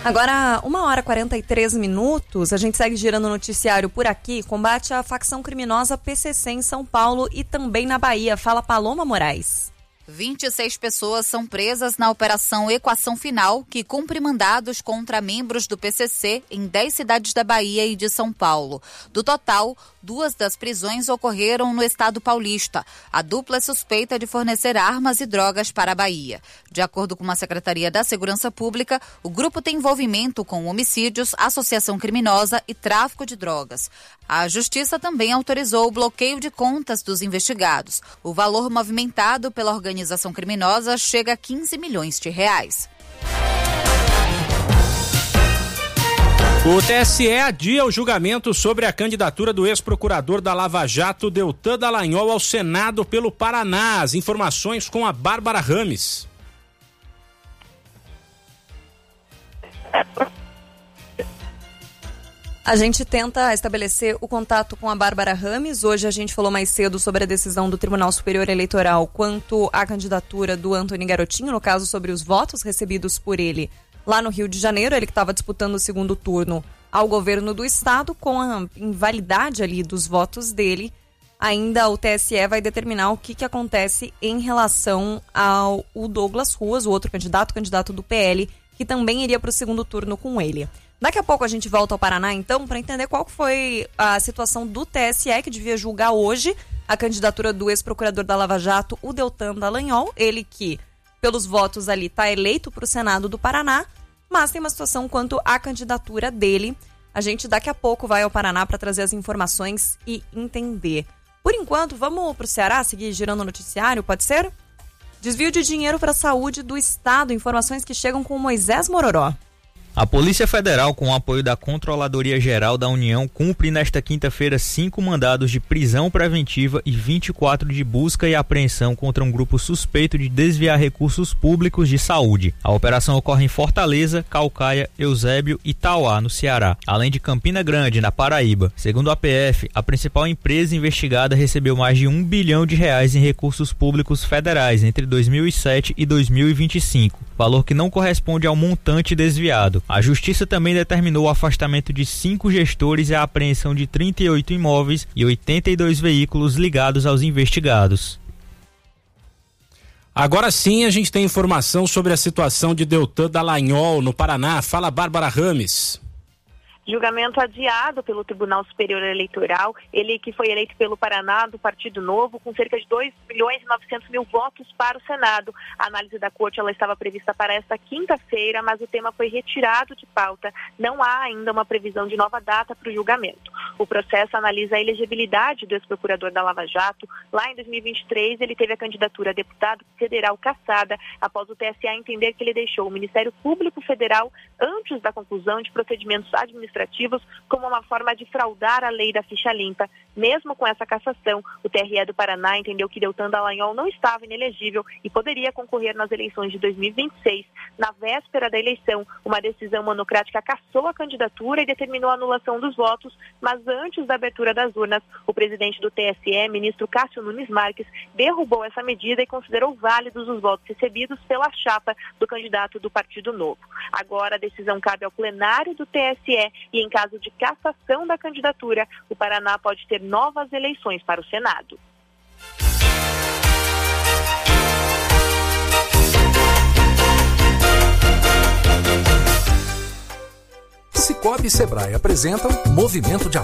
Agora, 1h43, a gente segue girando o noticiário por aqui. Combate à facção criminosa PCC em São Paulo e também na Bahia. Fala Paloma Moraes. 26 pessoas são presas na Operação Equação Final, que cumpre mandados contra membros do PCC em 10 cidades da Bahia e de São Paulo. Do total, 2 das prisões ocorreram no estado paulista. A dupla é suspeita de fornecer armas e drogas para a Bahia. De acordo com a Secretaria da Segurança Pública, o grupo tem envolvimento com homicídios, associação criminosa e tráfico de drogas. A Justiça também autorizou o bloqueio de contas dos investigados. O valor movimentado pela organização criminosa chega a 15 milhões de reais. O TSE adia o julgamento sobre a candidatura do ex-procurador da Lava Jato, Deltan Dallagnol, ao Senado pelo Paraná. As informações com a Bárbara Rames. A gente tenta estabelecer o contato com a Bárbara Rames. Hoje a gente falou mais cedo sobre a decisão do Tribunal Superior Eleitoral quanto à candidatura do Antony Garotinho, no caso sobre os votos recebidos por ele lá no Rio de Janeiro. Ele que estava disputando o segundo turno ao governo do estado, com a invalidade ali dos votos dele. Ainda o TSE vai determinar o que acontece em relação ao Douglas Ruas, o outro candidato do PL, que também iria para o segundo turno com ele. Daqui a pouco a gente volta ao Paraná, então, para entender qual foi a situação do TSE, que devia julgar hoje a candidatura do ex-procurador da Lava Jato, o Deltan Dallagnol. Ele que, pelos votos ali, está eleito para o Senado do Paraná, mas tem uma situação quanto à candidatura dele. A gente daqui a pouco vai ao Paraná para trazer as informações e entender. Por enquanto, vamos para o Ceará, seguir girando o noticiário, pode ser? Desvio de dinheiro para a saúde do Estado, informações que chegam com o Moisés Mororó. A Polícia Federal, com o apoio da Controladoria Geral da União, cumpre nesta quinta-feira 5 mandados de prisão preventiva e 24 de busca e apreensão contra um grupo suspeito de desviar recursos públicos de saúde. A operação ocorre em Fortaleza, Caucaia, Eusébio e Tauá, no Ceará, além de Campina Grande, na Paraíba. Segundo a PF, a principal empresa investigada recebeu mais de R$1 bilhão em recursos públicos federais entre 2007 e 2025, valor que não corresponde ao montante desviado. A Justiça também determinou o afastamento de 5 gestores e a apreensão de 38 imóveis e 82 veículos ligados aos investigados. Agora sim a gente tem informação sobre a situação de Deltan Dallagnol no Paraná. Fala, Bárbara Rames. Julgamento adiado pelo Tribunal Superior Eleitoral, ele que foi eleito pelo Paraná, do Partido Novo, com cerca de 2.900.000 votos para o Senado. A análise da corte ela estava prevista para esta quinta-feira, mas o tema foi retirado de pauta. Não há ainda uma previsão de nova data para o julgamento. O processo analisa a elegibilidade do ex-procurador da Lava Jato. Lá em 2023, ele teve a candidatura a deputado federal cassada após o TSE entender que ele deixou o Ministério Público Federal antes da conclusão de procedimentos administrativos como uma forma de fraudar a lei da ficha limpa. Mesmo com essa cassação, o TRE do Paraná entendeu que Deltan Dallagnol não estava inelegível e poderia concorrer nas eleições de 2026. Na véspera da eleição, uma decisão monocrática cassou a candidatura e determinou a anulação dos votos, mas antes da abertura das urnas, o presidente do TSE, ministro Cássio Nunes Marques, derrubou essa medida e considerou válidos os votos recebidos pela chapa do candidato do Partido Novo. Agora a decisão cabe ao plenário do TSE e, em caso de cassação da candidatura, o Paraná pode ter novas eleições para o Senado. Sicoob e Sebrae apresentam Movimento de